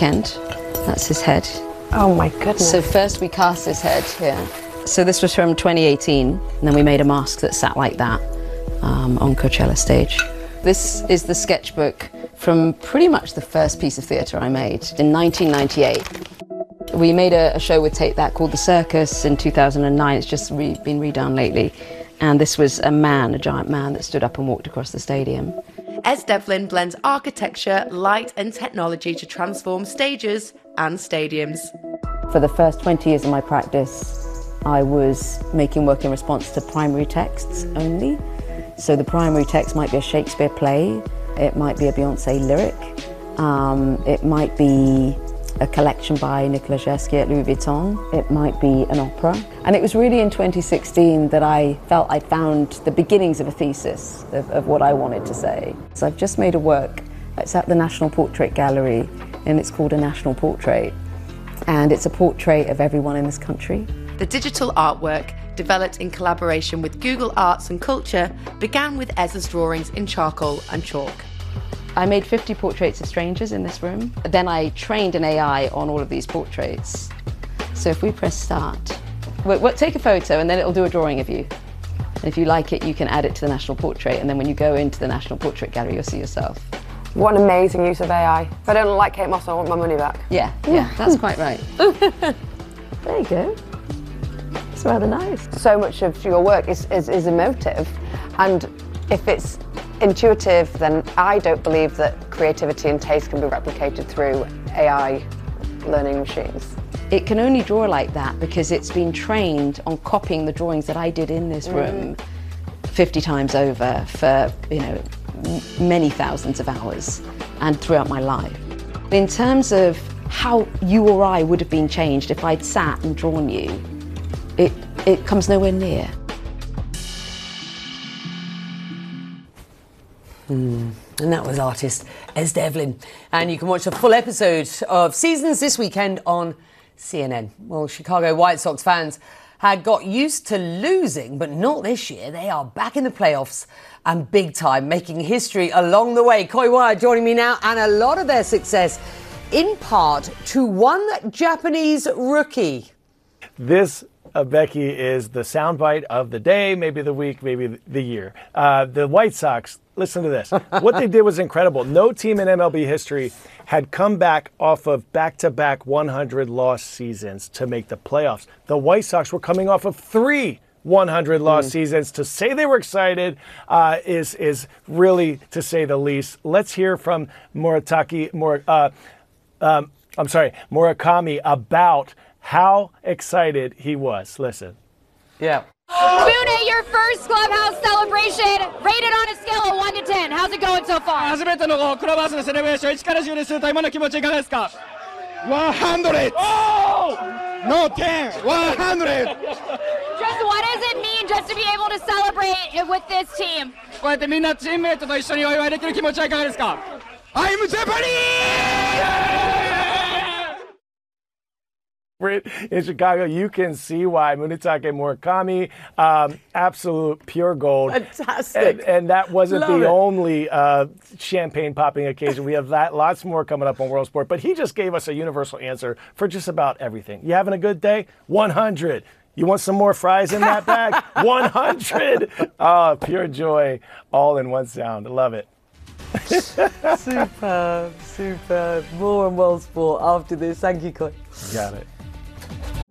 weekend. That's his head. Oh my goodness. So first we cast his head here. So this was from 2018, and then we made a mask that sat like that on Coachella stage. This is the sketchbook from pretty much the first piece of theatre I made in 1998. We made a show with Take That called The Circus in 2009. It's just been redone lately. And this was a man, a giant man that stood up and walked across the stadium. Es Devlin blends architecture, light and technology to transform stages and stadiums. For the first 20 years of my practice, I was making work in response to primary texts only. So the primary text might be a Shakespeare play, it might be a Beyoncé lyric, it might be a collection by Nicola Jesky at Louis Vuitton, it might be an opera. And it was really in 2016 that I felt I found the beginnings of a thesis of what I wanted to say. So I've just made a work, it's at the National Portrait Gallery, and it's called A National Portrait. And it's a portrait of everyone in this country. The digital artwork, developed in collaboration with Google Arts and Culture, began with Ez's drawings in charcoal and chalk. I made 50 portraits of strangers in this room. Then I trained an AI on all of these portraits. So if we press start, we'll take a photo and then it'll do a drawing of you. And if you like it, you can add it to the National Portrait, and then when you go into the National Portrait Gallery, you'll see yourself. What an amazing use of AI. If I don't like Kate Moss, I want my money back. Yeah, that's quite right. There you go. It's rather nice. So much of your work is emotive, and if it's intuitive, then I don't believe that creativity and taste can be replicated through AI learning machines. It can only draw like that because it's been trained on copying the drawings that I did in this room 50 times over for, many thousands of hours and throughout my life. In terms of how you or I would have been changed if I'd sat and drawn you, it comes nowhere near. And that was artist Es Devlin. And you can watch the full episode of Seasons this weekend on CNN. Well, Chicago White Sox fans had got used to losing, but not this year. They are back in the playoffs and big time, making history along the way. Koi Wire joining me now, and a lot of their success in part to one Japanese rookie. This, Becky, is the soundbite of the day, maybe the week, maybe the year. The White Sox, listen to this. What they did was incredible. No team in MLB history had come back off of back-to-back 100-loss seasons to make the playoffs. The White Sox were coming off of 3 100-loss seasons. To say they were excited is really, to say the least. Let's hear from Murakami about how excited he was. Listen. Yeah. Boone, your first clubhouse celebration, rated on a scale of 1 to 10. How's it going so far? 初めてのクラブハウスのセレブレーション、1から10にすると今の気持ちいかがですか？ 100! Oh! No 10! 100! Just what does it mean just to be able to celebrate with this team? こうやってみんなチームメイトと一緒にお祝いできる気持ちはいかがですか？ I'm Japanese! In Chicago, you can see why. Munetake Murakami, absolute pure gold. Fantastic. And that wasn't Love the it. only champagne popping occasion. We have lots more coming up on World Sport. But he just gave us a universal answer for just about everything. You having a good day? 100. You want some more fries in that bag? 100. Oh, pure joy, all in one sound. Love it. Superb, superb. More on World Sport after this. Thank you, Koi. Got it.